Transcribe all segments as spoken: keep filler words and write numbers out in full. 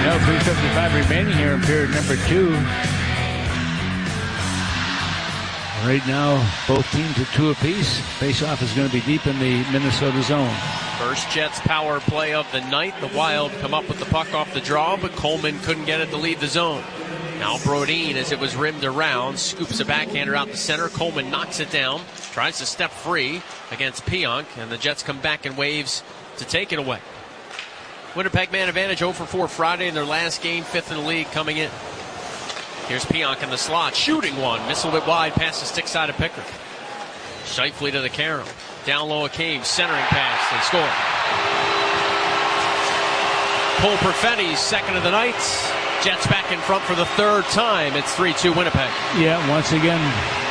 Well, three fifty-five remaining here in period number two. Right now, both teams are two apiece. Face-off is going to be deep in the Minnesota zone. First Jets power play of the night. The Wild come up with the puck off the draw, but Coleman couldn't get it to leave the zone. Now Brodin, as it was rimmed around, scoops a backhander out the center. Coleman knocks it down, tries to step free against Pionk, and the Jets come back in waves to take it away. Winnipeg man advantage oh for four Friday in their last game, fifth in the league coming in. Here's Pionk in the slot, shooting one. Missiled it wide past the stick side of Pickard. Scheifele to the Carroll. Down low of Kane, centering pass. They score. Cole Perfetti's second of the night. Jets back in front for the third time. It's three two Winnipeg. Yeah, once again,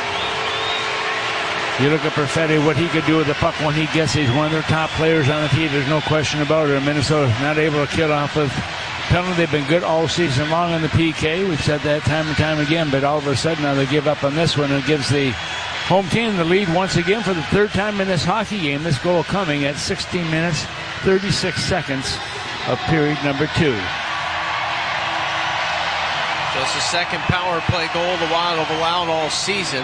you look at Perfetti, what he could do with the puck when he gets. He's one of their top players on the team. There's no question about it. Minnesota not able to kill off with penalty. They've been good all season long in the P K. We've said that time and time again, but all of a sudden now they give up on this one, and it gives the home team the lead once again for the third time in this hockey game. This goal coming at sixteen minutes, thirty-six seconds of period number two. Just the second power play goal the Wild have allowed all season.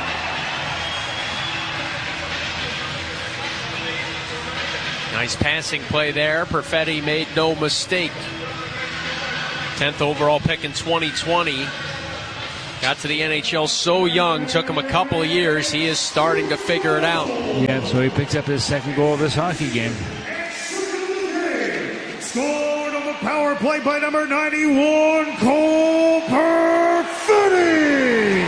Nice passing play there. Perfetti made no mistake. tenth overall pick in twenty twenty. Got to the N H L so young, took him a couple of years. He is starting to figure it out. Yeah, so he picks up his second goal of this hockey game. Scored on the power play by number ninety-one, Cole Perfetti.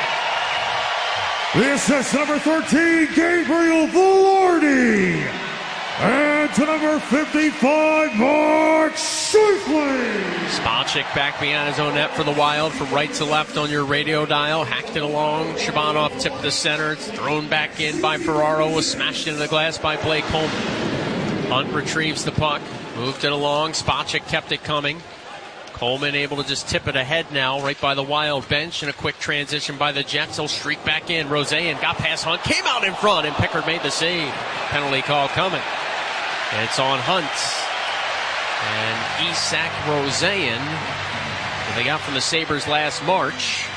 This is number thirteen, Gabriel Velarde. And to number fifty-five, Mark Scheifele. Spalchik back behind his own net for the Wild from right to left on your radio dial. Hacked it along. Shabanov tipped the center. It's thrown back in by Ferraro. Was smashed into the glass by Blake Coleman. Hunt retrieves the puck. Moved it along. Spalchik kept it coming. Coleman able to just tip it ahead now, right by the Wild bench, and a quick transition by the Jets. He'll streak back in. Roseanne got past Hunt, came out in front, and Pickard made the save. Penalty call coming. It's on Hunt. And Isak Roseanne, that they got from the Sabres last March.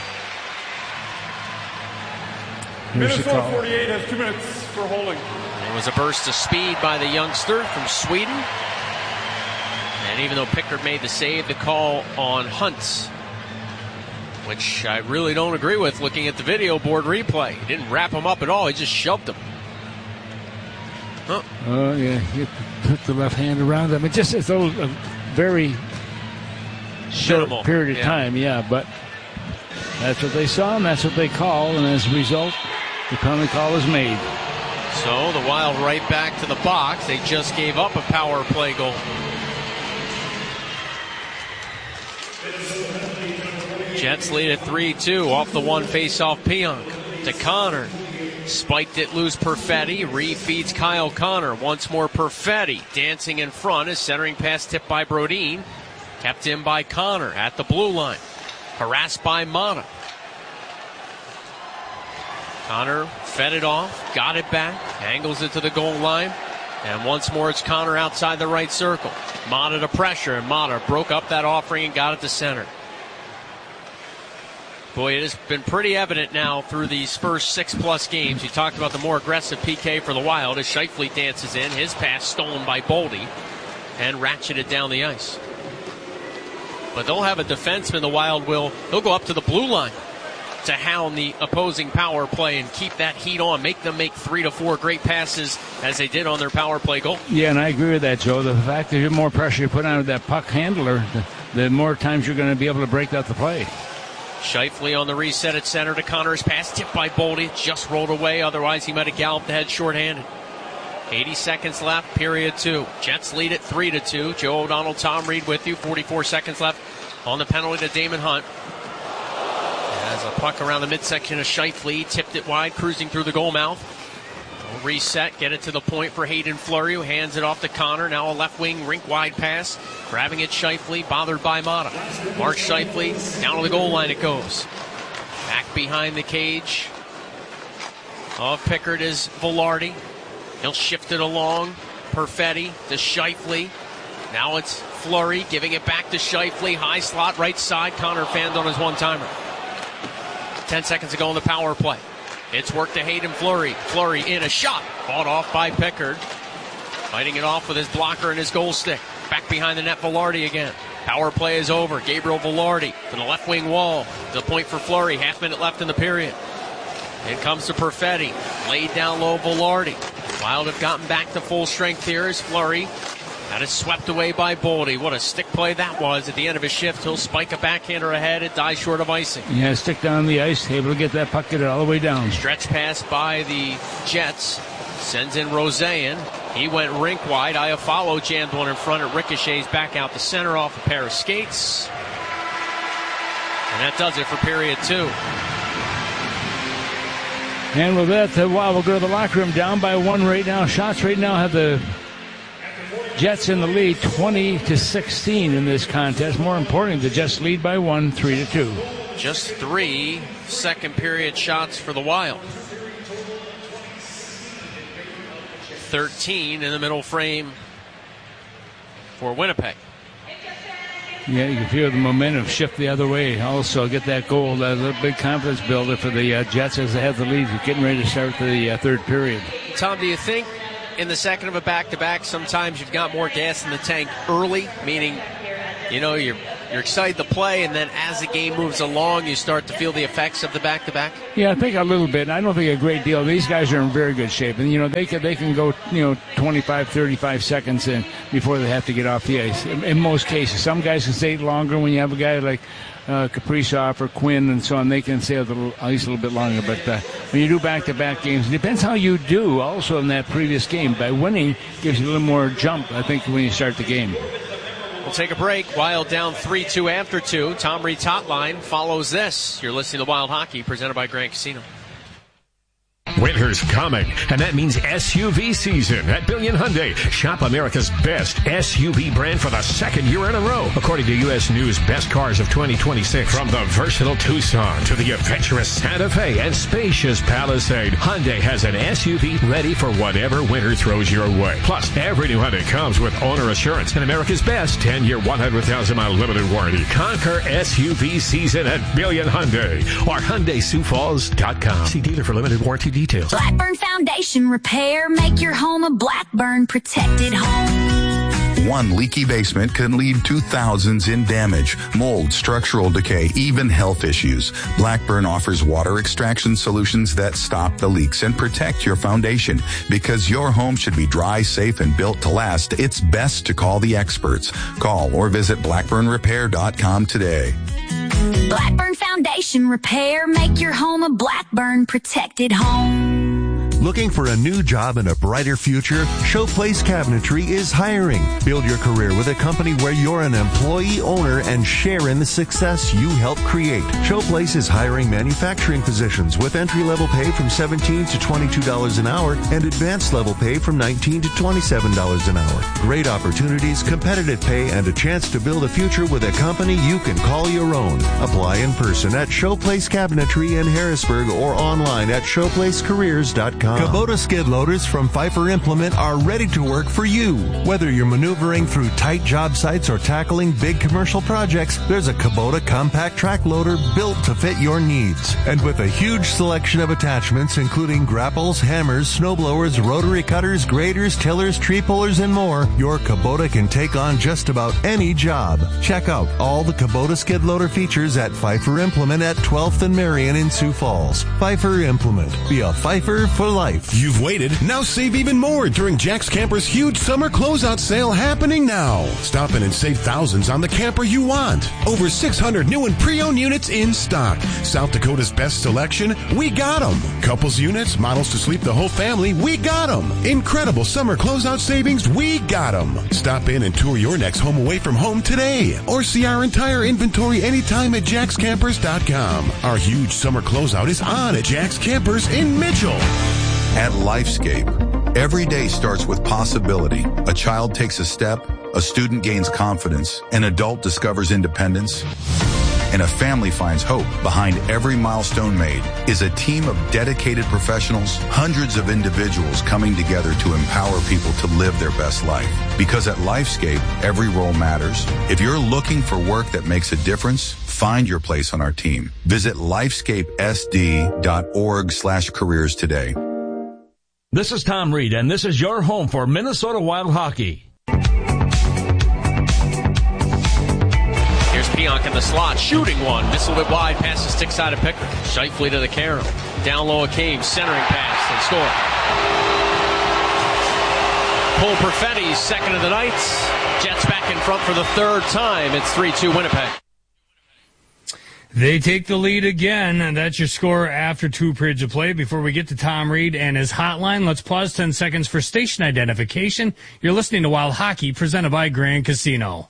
Minnesota forty-eight has two minutes for holding. It was a burst of speed by the youngster from Sweden. And even though Pickard made the save, the call on Hunt, which I really don't agree with looking at the video board replay. He didn't wrap him up at all. He just shoved him. Oh, uh, yeah, he put the left hand around him. It just it's a, a very short Minimal. period of yeah. time, yeah, but that's what they saw, and that's what they call, and as a result, the penalty call is made. So the Wild right back to the box. They just gave up a power play goal. Jets lead at three two off the one face-off Pionk to Connor. Spiked it loose Perfetti. Refeeds Kyle Connor. Once more Perfetti dancing in front. His centering pass tipped by Brodin. Kept in by Connor at the blue line. Harassed by Mata. Connor fed it off. Got it back. Angles it to the goal line. And once more it's Connor outside the right circle. Mata to pressure. And Mata broke up that offering and got it to center. Boy, it has been pretty evident now through these first six-plus games. You talked about the more aggressive P K for the Wild as Scheifele dances in. His pass stolen by Boldy and ratcheted down the ice. But they'll have a defenseman, the Wild will. They'll go up to the blue line to hound the opposing power play and keep that heat on. Make them make three to four great passes as they did on their power play goal. Yeah, and I agree with that, Joe. The fact that the more pressure you put on that puck handler, the, the more times you're going to be able to break out the play. Scheifele on the reset at center to Connor's pass, tipped by Boldy, just rolled away, otherwise he might have galloped ahead shorthanded. eighty seconds left, period two. Jets lead at three to two. Joe O'Donnell, Tom Reed with you, forty-four seconds left on the penalty to Damon Hunt. As a puck around the midsection of Scheifele, tipped it wide, cruising through the goal mouth. Reset, get it to the point for Hayden Fleury, who hands it off to Connor. Now a left wing rink wide pass. Grabbing it Scheifele, bothered by Mata. Mark Scheifele, down to the goal line it goes. Back behind the cage of Pickard is Velarde. He'll shift it along. Perfetti to Scheifele. Now it's Fleury giving it back to Scheifele. High slot, right side. Connor fanned on his one-timer. Ten seconds to go in the power play. It's work to Hayden Fleury. Fleury in a shot. Fought off by Pickard. Fighting it off with his blocker and his goal stick. Back behind the net, Velarde again. Power play is over. Gabriel Velarde to the left wing wall. The point for Fleury. Half minute left in the period. It comes to Perfetti. Laid down low, Velarde. Wild have gotten back to full strength here as Fleury had it swept away by Boldy. What a stick play that was. At the end of his shift, he'll spike a backhander ahead. It dies short of icing. Yeah, stick down the ice. Able to get that puck, get it all the way down. Stretch pass by the Jets. Sends in Roseanne. He went rink wide. Iafallo jammed one in front. It ricochets back out the center off a pair of skates. And that does it for period two. And with that, the Wild will go to the locker room down by one right now. Shots right now have the Jets in the lead twenty to sixteen in this contest. More importantly, the Jets lead by one, three to two. Just three second period shots for the Wild. thirteen in the middle frame for Winnipeg. Yeah, you can feel the momentum shift the other way. Also, get that goal. That's a big confidence builder for the uh, Jets as they have the lead. You're getting ready to start the uh, third period. Tom, do you think in the second of a back-to-back, sometimes you've got more gas in the tank early, meaning, you know, you're you're excited to play, and then as the game moves along, you start to feel the effects of the back-to-back? Yeah, I think a little bit. I don't think a great deal. These guys are in very good shape, and you know they can they can go you know twenty-five, thirty-five seconds in before they have to get off the ice. In, in most cases, some guys can stay longer. When you have a guy like uh, Kaprizov or Quinn and so on, they can stay a little at least a little bit longer. But uh, when you do back-to-back games, it depends how you do. Also, in that previous game, by winning gives you a little more jump. I think when you start the game. We'll take a break. Wild down three two after two. Tom Reed's hotline follows this. You're listening to Wild Hockey, presented by Grand Casino. Winter's coming, and that means S U V season at Billion Hyundai. Shop America's best S U V brand for the second year in a row, according to U S News Best Cars of twenty twenty-six. From the versatile Tucson to the adventurous Santa Fe and spacious Palisade, Hyundai has an S U V ready for whatever winter throws your way. Plus, every new Hyundai comes with owner assurance and America's best ten-year, one hundred thousand mile limited warranty. Conquer S U V season at Billion Hyundai or Hyundai Sioux Falls dot com. See dealer for limited warranty details. Blackburn Foundation Repair. Make your home a Blackburn protected home. One leaky basement can lead to thousands in damage, mold, structural decay, even health issues. Blackburn offers water extraction solutions that stop the leaks and protect your foundation. Because your home should be dry, safe, and built to last, it's best to call the experts. Call or visit blackburn repair dot com today. Blackburn Foundation Repair. Make your home a Blackburn protected home. Looking for a new job and a brighter future? Showplace Cabinetry is hiring. Build your career with a company where you're an employee owner and share in the success you help create. Showplace is hiring manufacturing positions with entry-level pay from seventeen to twenty-two dollars an hour and advanced level pay from nineteen to twenty-seven dollars an hour. Great opportunities, competitive pay, and a chance to build a future with a company you can call your own. Apply in person at Showplace Cabinetry in Harrisburg or online at showplace careers dot com. Kubota skid loaders from Pfeiffer Implement are ready to work for you. Whether you're maneuvering through tight job sites or tackling big commercial projects, there's a Kubota compact track loader built to fit your needs. And with a huge selection of attachments, including grapples, hammers, snowblowers, rotary cutters, graders, tillers, tree pullers, and more, your Kubota can take on just about any job. Check out all the Kubota skid loader features at Pfeiffer Implement at twelfth and Marion in Sioux Falls. Pfeiffer Implement. Be a Pfeiffer for life. You've waited. Now save even more during Jack's Camper's huge summer closeout sale happening now. Stop in and save thousands on the camper you want. Over six hundred new and pre-owned units in stock. South Dakota's best selection, we got them. Couples units, models to sleep the whole family, we got them. Incredible summer closeout savings, we got them. Stop in and tour your next home away from home today. Or see our entire inventory anytime at jacks campers dot com. Our huge summer closeout is on at Jack's Campers in Mitchell. At Lifescape, every day starts with possibility. A child takes a step, a student gains confidence, an adult discovers independence. and a family finds hope. Behind every milestone made is a team of dedicated professionals, hundreds of individuals coming together to empower people to live their best life. Because at Lifescape, every role matters. If you're looking for work that makes a difference, find your place on our team. Visit lifescapesd.org slash careers today. This is Tom Reed, and this is your home for Minnesota Wild Hockey. Here's Pionk in the slot, shooting one. Missile it wide, past the stick side of Pickard. Scheifele to the Carroll. Down low at Cave, centering pass, and score. Cole Perfetti's second of the night. Jets back in front for the third time. It's three two Winnipeg. They take the lead again, and that's your score after two periods of play. Before we get to Tom Reed and his hotline, let's pause ten seconds for station identification. You're listening to Wild Hockey, presented by Grand Casino.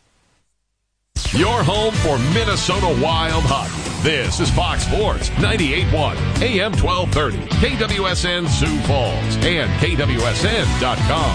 Your home for Minnesota Wild Hockey. This is Fox Sports ninety-eight point one, A M twelve thirty, K W S N Sioux Falls, and K W S N dot com.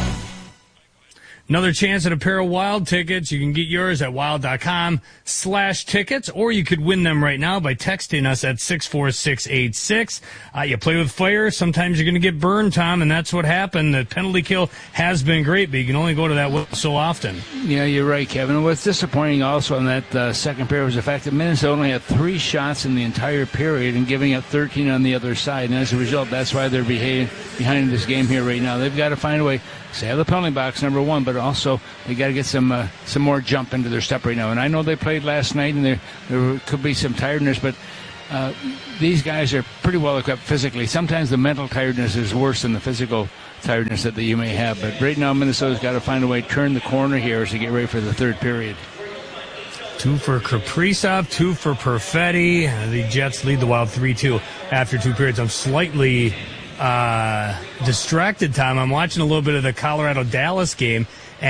Another chance at a pair of Wild tickets. You can get yours at wild.com slash tickets, or you could win them right now by texting us at six four six eight six. Uh, you play with fire, sometimes you're going to get burned, Tom, and that's what happened. The penalty kill has been great, but you can only go to that well so often. Yeah, you're right, Kevin. What's disappointing also in that uh, second period was the fact that Minnesota only had three shots in the entire period and giving up thirteen on the other side. And as a result, that's why they're behaving behind this game here right now. They've got to find a way. They have the penalty box, number one, but also they got to get some uh, some more jump into their step right now. And I know they played last night, and there there could be some tiredness, but uh, these guys are pretty well equipped physically. Sometimes the mental tiredness is worse than the physical tiredness that you may have. But right now, Minnesota's got to find a way to turn the corner here as they get ready for the third period. Two for Kaprizov, two for Perfetti. The Jets lead the Wild three two after two periods. I'm slightly uh, distracted, Tom. I'm watching a little bit of the Colorado-Dallas game,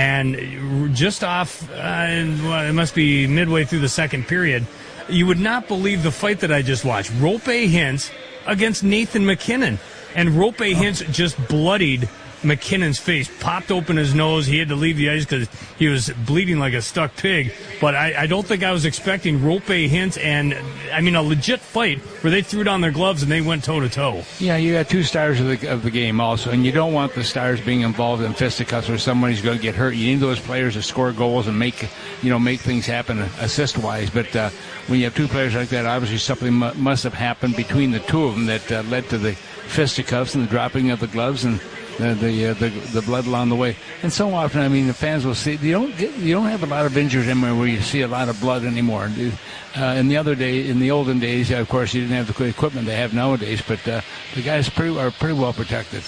and just off, uh, it must be midway through the second period, you would not believe the fight that I just watched. Roope Hintz against Nathan MacKinnon, and Roope Hintz just bloodied McKinnon's face, popped open his nose. He had to leave the ice because he was bleeding like a stuck pig. But I, I don't think I was expecting Roope Hintz and, I mean, a legit fight where they threw down their gloves and they went toe-to-toe. Yeah, you got two stars of the, of the game also, and you don't want the stars being involved in fisticuffs where somebody's going to get hurt. You need those players to score goals and make, you know, make things happen assist-wise. But uh, when you have two players like that, obviously something mu- must have happened between the two of them that uh, led to the fisticuffs and the dropping of the gloves and The the, uh, the the blood along the way. And so often, I mean, the fans will see you don't get, you don't have a lot of injuries anywhere where you see a lot of blood anymore. Uh, in the other day, in the olden days, of course, you didn't have the equipment they have nowadays, but uh, the guys pretty, are pretty well protected.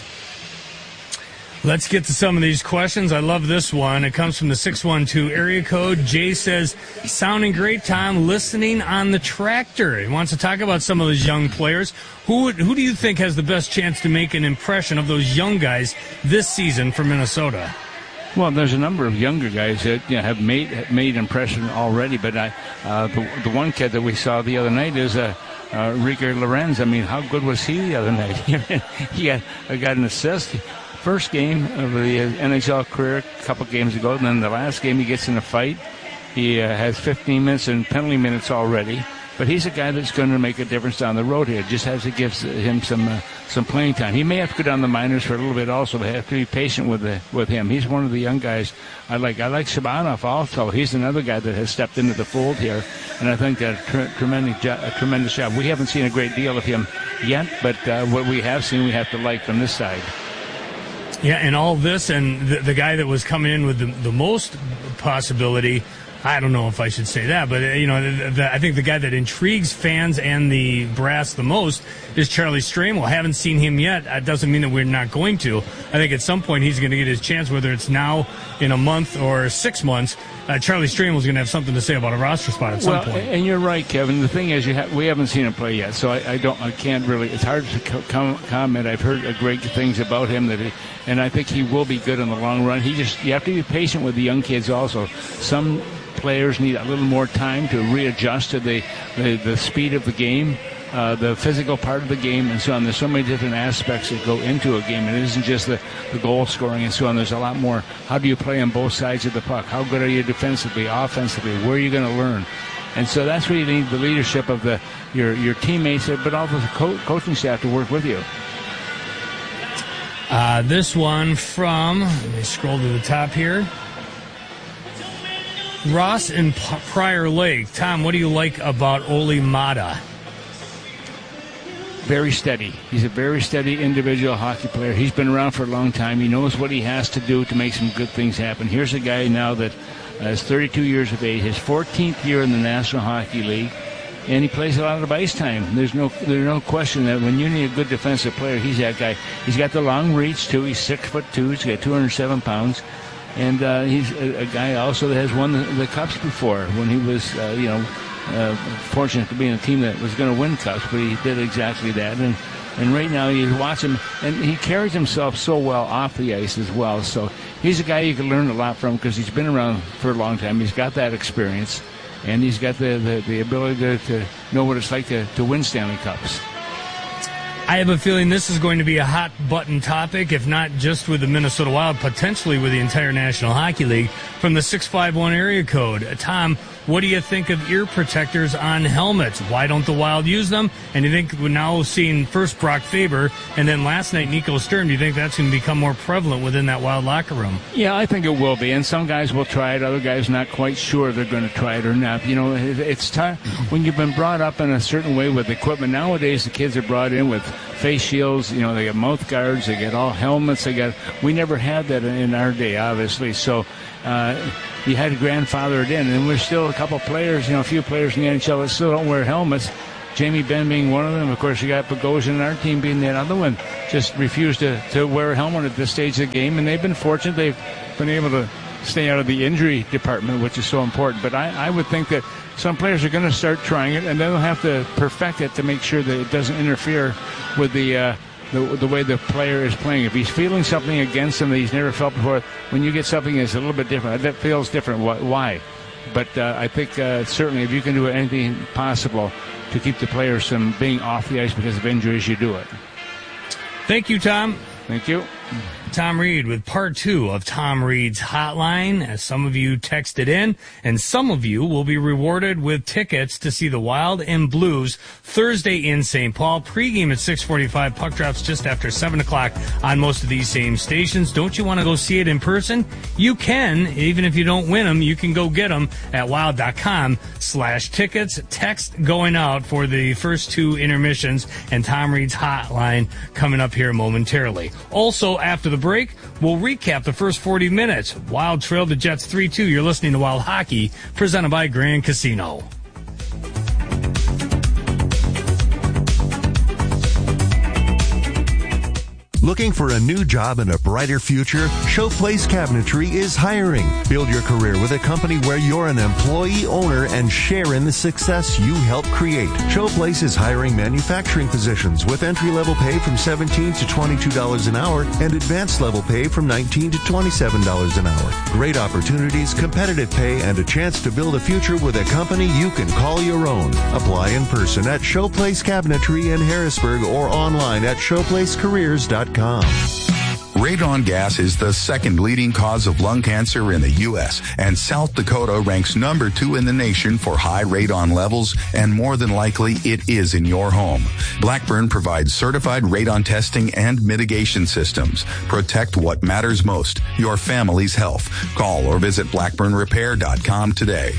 Let's get to some of these questions. I love this one. It comes from the six one two area code. Jay says, sounding great, Tom, listening on the tractor. He wants to talk about some of those young players. Who who do you think has the best chance to make an impression of those young guys this season for Minnesota? Well, there's a number of younger guys that you know, have made have made impression already, but I, uh, the, the one kid that we saw the other night is uh, uh, Ricker Lorenz. I mean, how good was he the other night? he got, got an assist. First game of the N H L career a couple games ago, and then the last game he gets in a fight. He uh, has fifteen minutes and penalty minutes already, but he's a guy that's going to make a difference down the road here. Just has to give him some uh, some playing time. He may have to go down the minors for a little bit also, but have to be patient with the, with him. He's one of the young guys I like. I like Shabanov also. He's another guy that has stepped into the fold here, and I think that a, tr- tremendous, jo- a tremendous job. We haven't seen a great deal of him yet, but uh, what we have seen we have to like from this side. Yeah, and all this, and the, the guy that was coming in with the, the most possibility, I don't know if I should say that, but, you know, the, the, I think the guy that intrigues fans and the brass the most is Charlie Stramel. Haven't seen him yet. That doesn't mean that we're not going to. I think at some point he's going to get his chance, whether it's now, in a month, or six months. Uh, Charlie Stramel is going to have something to say about a roster spot at some well, point. And you're right, Kevin. The thing is, you ha- we haven't seen him play yet, so I, I don't, I can't really. It's hard to co- com- comment. I've heard uh, great things about him, that, he, and I think he will be good in the long run. He just, you have to be patient with the young kids. Also, some players need a little more time to readjust to the the, the speed of the game. Uh, the physical part of the game and so on. There's so many different aspects that go into a game. It isn't just the, the goal scoring and so on. There's a lot more. How do you play on both sides of the puck? How good are you defensively, offensively? Where are you going to learn? And so that's where you need the leadership of the your your teammates, but also the co- coaching staff to work with you. Uh, this one from, let me scroll to the top here. Ross in P- Prior Lake. Tom, what do you like about Oli Mata? Very steady. He's a very steady individual hockey player. He's been around for a long time. He knows what he has to do to make some good things happen. Here's a guy now that uh, is thirty-two years of age, his fourteenth year in the National Hockey League, and he plays a lot of ice time. There's no there's no question that when you need a good defensive player, he's that guy. He's got the long reach, too. He's six foot two. He's got two hundred seven pounds. And uh, he's a, a guy also that has won the, the Cups before when he was, uh, you know, uh, fortunate to be in a team that was going to win Cups, but he did exactly that. And and right now you watch him, and he carries himself so well off the ice as well. So he's a guy you can learn a lot from because he's been around for a long time. He's got that experience, and he's got the, the, the ability to, to know what it's like to, to win Stanley Cups. I have a feeling this is going to be a hot-button topic, if not just with the Minnesota Wild, potentially with the entire National Hockey League, from the six five one area code. Uh, Tom, what do you think of ear protectors on helmets? Why don't the Wild use them? And do you think we're now seeing first Brock Faber and then last night Nico Sturm, do you think that's going to become more prevalent within that Wild locker room? Yeah, I think it will be. And some guys will try it. Other guys not quite sure they're going to try it or not. You know, it's time when you've been brought up in a certain way with equipment. Nowadays, the kids are brought in with face shields. You know, they get mouth guards. They get all helmets. They got. We never had that in our day, obviously. So uh, you had to grandfather it in. And we're still a couple players, you know, a few players in the N H L that still don't wear helmets. Jamie Benn being one of them. Of course, you got Bogosian in our team being that other one. Just refused to, to wear a helmet at this stage of the game. And they've been fortunate. They've been able to stay out of the injury department, which is so important. But I, I would think that some players are going to start trying it, and then they'll have to perfect it to make sure that it doesn't interfere with the, uh, the the way the player is playing. If he's feeling something against him that he's never felt before, when you get something that's a little bit different, that feels different. Why? But uh, I think uh, certainly if you can do anything possible to keep the players from being off the ice because of injuries, you do it. Thank you, Tom. Thank you. Tom Reed with part two of Tom Reed's Hotline, as some of you texted in, and some of you will be rewarded with tickets to see the Wild and Blues Thursday in Saint Paul. Pregame at six forty-five. Puck drops just after seven o'clock on most of these same stations. Don't you want to go see it in person? You can. Even if you don't win them, you can go get them at wild.com slash tickets. Text going out for the first two intermissions and Tom Reed's Hotline coming up here momentarily. Also, after the break, we'll recap the first forty minutes. Wild trailed the Jets three two. You're listening to Wild Hockey, presented by Grand Casino. Looking for a new job and a brighter future? Showplace Cabinetry is hiring. Build your career with a company where you're an employee owner and share in the success you help create. Showplace is hiring manufacturing positions with entry-level pay from seventeen dollars to twenty-two dollars an hour and advanced level pay from nineteen dollars to twenty-seven dollars an hour. Great opportunities, competitive pay, and a chance to build a future with a company you can call your own. Apply in person at Showplace Cabinetry in Harrisburg or online at showplace careers dot com. Radon gas is the second leading cause of lung cancer in the U S, and South Dakota ranks number two in the nation for high radon levels, and more than likely it is in your home. Blackburn provides certified radon testing and mitigation systems. Protect what matters most, your family's health. Call or visit blackburn repair dot com today.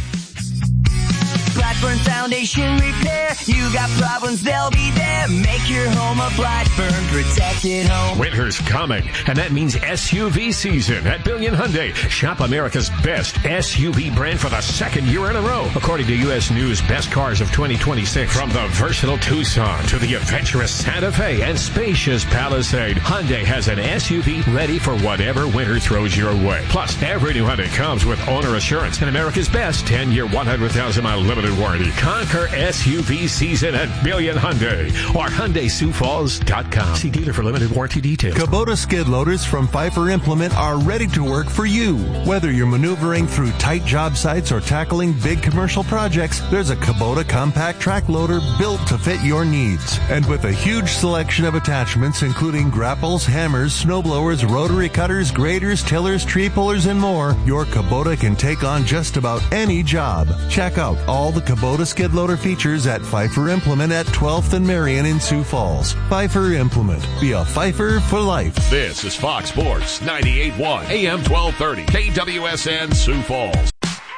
Blackburn Foundation Repair. You got problems, they'll be there. Make your home a Blackburn protected home. Winter's coming, and that means S U V season at Billion Hyundai. Shop America's best S U V brand for the second year in a row, according to U S News Best Cars of twenty twenty-six. From the versatile Tucson to the adventurous Santa Fe and spacious Palisade, Hyundai has an S U V ready for whatever winter throws your way. Plus, every new Hyundai comes with owner assurance and America's best ten-year, one hundred thousand mile limited warranty. Conquer S U V season at Billion Hyundai or Hyundai Sioux Falls dot com. See dealer for limited warranty details. Kubota skid loaders from Pfeiffer Implement are ready to work for you. Whether you're maneuvering through tight job sites or tackling big commercial projects, there's a Kubota compact track loader built to fit your needs. And with a huge selection of attachments, including grapples, hammers, snowblowers, rotary cutters, graders, tillers, tree pullers, and more, your Kubota can take on just about any job. Check out all the Kubota Kubota skid loader features at Pfeiffer Implement at twelfth and Marion in Sioux Falls. Pfeiffer Implement. Be a Pfeiffer for life. This is Fox Sports ninety-eight point one A M twelve thirty K W S N Sioux Falls.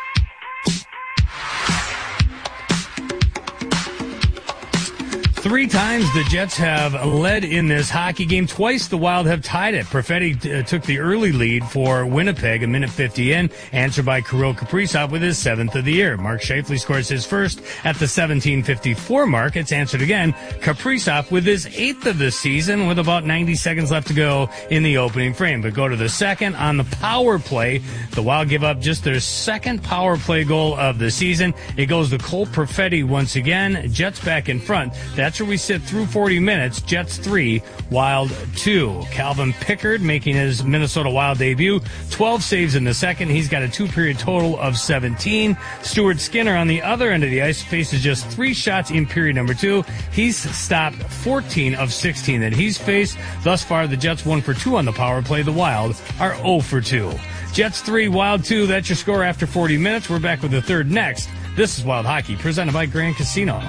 Three times the Jets have led in this hockey game. Twice the Wild have tied it. Perfetti uh, took the early lead for Winnipeg, a minute fifty in, answered by Kirill Kaprizov with his seventh of the year. Mark Scheifele scores his first at the seventeen fifty-four mark. It's answered again. Kaprizov with his eighth of the season with about ninety seconds left to go in the opening frame. But go to the second on the power play. The Wild give up just their second power play goal of the season. It goes to Cole Perfetti once again. Jets back in front. That's where we sit through forty minutes. Jets three, Wild two. Calvin Pickard making his Minnesota Wild debut. twelve saves in the second. He's got a two-period total of seventeen. Stuart Skinner on the other end of the ice faces just three shots in period number two. He's stopped fourteen of sixteen that he's faced. Thus far, the Jets one for two on the power play. The Wild are zero for two. Jets three, Wild two. That's your score after forty minutes. We're back with the third next. This is Wild Hockey, presented by Grand Casino.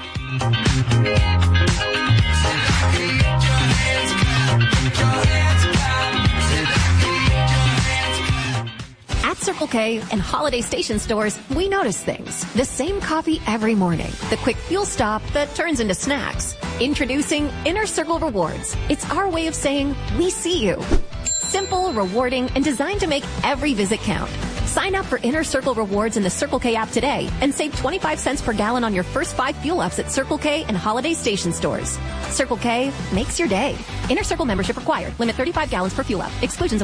At Circle K and Holiday Station stores, we notice things. The same coffee every morning. The quick fuel stop that turns into snacks. Introducing Inner Circle Rewards. It's our way of saying, we see you. Simple, rewarding, and designed to make every visit count. Sign up for Inner Circle Rewards in the Circle K app today and save twenty-five cents per gallon on your first five fuel ups at Circle K and Holiday Station stores. Circle K makes your day. Inner Circle membership required. Limit thirty-five gallons per fuel up. Exclusions